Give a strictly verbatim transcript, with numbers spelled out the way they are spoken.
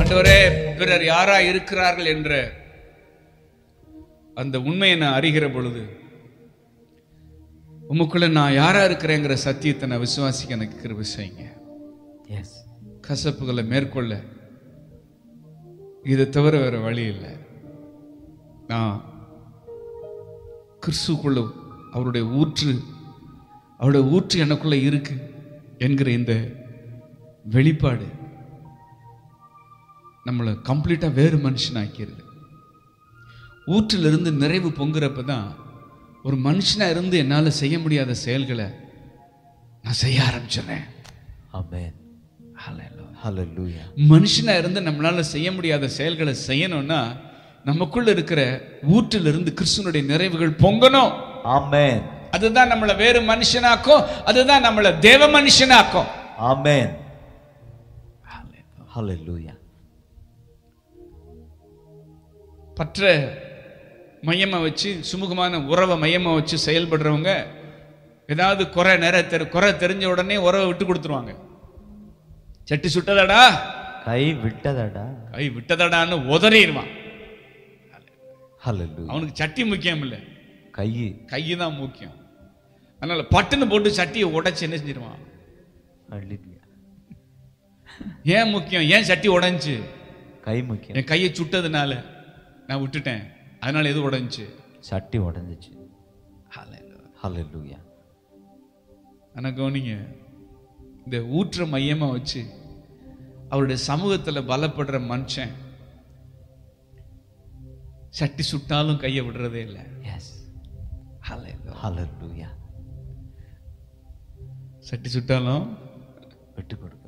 ஆண்டவரே, பிறர் யாரா இருக்கிறார்கள் என்ற அந்த உண்மையை நான் அறிகிற பொழுது உமக்குள்ள நான் யாரா இருக்கிறேங்கிற சத்தியத்தை நான் விசுவாசிக்க எனக்கு கிருபை செய்யுங்க. கசப்புகளை மேற்கொள்ள இதை தவிர வேற வழி இல்லை. நான் கிறிஸ்துக்குள்ள அவருடைய ஊற்று அவருடைய ஊற்று எனக்குள்ள இருக்கு என்கிற இந்த வெளிப்பாடு நம்மளை கம்ப்ளீட்டா வேறு மனுஷன் ஆக்கிடுது. ஊற்றிலிருந்து நிறைவு பொங்குறப்ப தான் ஒரு மனுஷனா இருந்து என்னால செய்ய முடியாத செயல்களை நான் செய்ய ஆரம்பிச்சிடறேன். ஆமென். ஹல்லேலூயா. மனுஷனா இருந்து நம்மளால செய்ய முடியாத செயல்களை செய்யணும்னா நமக்குள்ள இருக்கிற ஊற்றிலிருந்து கிறிஸ்துவனுடைய நிறைவுகள் பொங்கணும். ஆமென். அதுதான் நம்மளை வேறு மனுஷனாக்கும், அதுதான் நம்மளை தேவ மனுஷனாக்கும். ஆமென். ஹல்லேலூயா. பற்ற மையமா வச்சு, சுமூகமான உறவை மையமா வச்சு செயல்படுறவங்க ஏதாவது குறை நேர தெரி குறை தெரிஞ்ச உடனே உறவை விட்டு கொடுத்துருவாங்க. சட்டி சுட்டதடா, கை விட்டதடா, கை விட்டதடான்னு உதறிடுவான். ஹல்லேலூயா. அவனுக்கு சட்டி முக்கியம் இல்லை, கை கை தான் முக்கியம். அதனால பட்டுன்னு போட்டு சட்டியை உடைச்சு என்ன செஞ்சிருவான்? ஏன் முக்கியம்? ஏன் சட்டி உடைஞ்சு? கை முக்கியம். என் கையை சுட்டதுனால நான் விட்டுட்டேன், அதனால எது உடைஞ்சு? சட்டி உடைஞ்சிச்சு. ஹல்லேலூயா. ஆனா கவனிங்க, இந்த ஊற்ற மையமா வச்சு அவருடைய சமூகத்துல பலப்படுற மனுஷன் சட்டி சுட்டாலும் கையை விடுறதே இல்லை. ஹல்லேலூயா. சட்டி சுட்டாலும் விட்டு கொடு